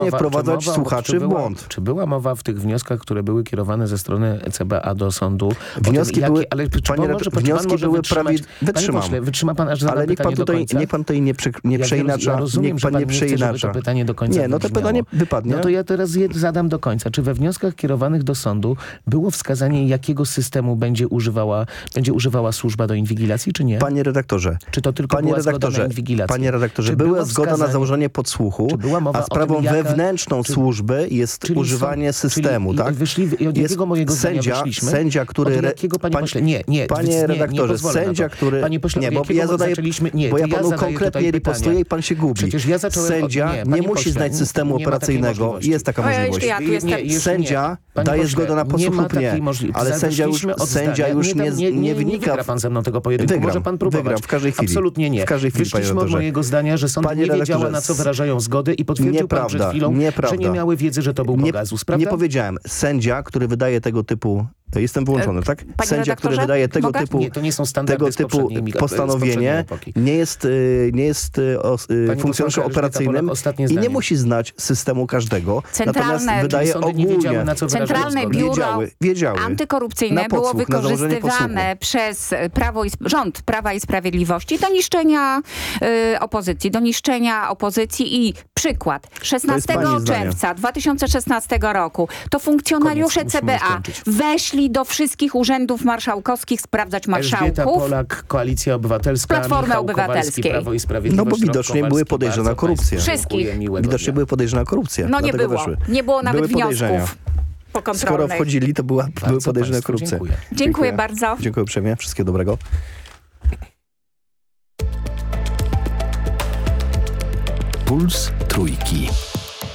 nie wprowadzać słuchaczy w błąd. Czy była mowa w tych wnioskach, które były kierowane ze strony CBA do sądu? Wnioski były, wnioski były prawie... Wytrzyma pan, aż zadam pytanie do końca? Niech pan tutaj nie przeinacza. Ja rozumiem, niech pan nie przeinacza. To pytanie do końca to pytanie wypadnie. No to ja teraz je zadam do końca. Czy we wnioskach kierowanych do sądu było wskazanie, jakiego systemu będzie używała służba do inwigilacji, czy nie? Panie redaktorze. Czy to tylko była zgoda na inwigilację? Panie redaktorze, była zgoda na założenie podsłuchu, a sprawą wewnętrzną służby jest używanie systemu, tak? Od jakiego mojego zdania wyszliśmy? Sędzia, który... Od jakiego, panie pośle? Panie redaktorze, sędzia, który... Panie pośle, nie, bo ja zadaję... Bo ja panu konkretnie ripostuję i pan się gubi. Przecież ja zacząłem... Sędzia nie musi znać systemu operacyjnego. Jest taka możliwość. Sędzia daje zgodę na podsłuch, nie. Ale sędzia już nie wynika... Nie wygra pan ze mną tego pojedynku. Może pan próbować. Wygram w każdej chwili. Absolutnie nie. W każdej chwili, wyszliśmy od mojego zdania, że sąd nie wiedziała, na co wyrażają zgodę i potwierdził pan przed chwilą, że nie miały wiedzy, że to był Pegasus, prawda? Nie powiedziałem. Sędzia, który wydaje tego typu... Jestem wyłączony, tak? Sędzia, który wydaje tego typu... Nie, to nie są standardy postanowienie, nie jest funkcjonariuszem operacyjnym i nie musi znać systemu każdego. Natomiast wydaje ogólnie... Centralne Biuro Antykorupcyjne było wykorzystywane przez rząd Prawa i Sprawiedliwości do niszczenia opozycji i przykład 16 czerwca 2016 roku to funkcjonariusze CBA weszli do wszystkich urzędów marszałkowskich sprawdzać marszałków. Elżbieta Polak, Koalicja Obywatelska, Platformy Obywatelskiej. Prawo i Sprawiedliwość. No bo widocznie były podejrzane na korupcję. Wszystkich. Widocznie były podejrzane na korupcję. No nie było. Nie było nawet wniosków pokontrolnych. Skoro wchodzili, to były podejrzane na korupcję. Dziękuję bardzo. Dziękuję uprzejmie. Wszystkiego dobrego. Puls Trójki.